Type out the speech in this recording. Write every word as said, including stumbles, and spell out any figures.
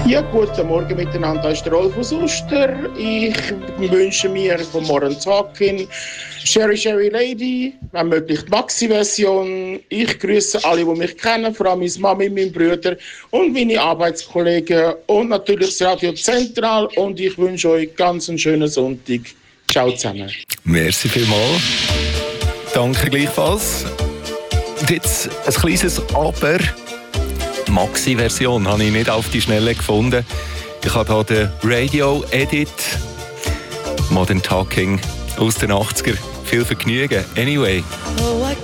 Ja, guten Morgen miteinander, das ist der Rolf aus Uster. Ich wünsche mir von Modern Talking Sherry Sherry Lady, wenn möglich die Maxi-Version. Ich grüße alle, die mich kennen, vor allem meine Mami, meine Brüder und meine Arbeitskollegen und natürlich das Radio Zentral. Und ich wünsche euch ganz einen schönen Sonntag. Ciao zusammen. Merci vielmals. Danke gleichfalls. Und jetzt ein kleines Aber. Maxi-Version habe ich nicht auf die Schnelle gefunden. Ich habe hier den Radio-Edit Modern Talking aus den achtziger. Viel Vergnügen. Anyway. Oh, I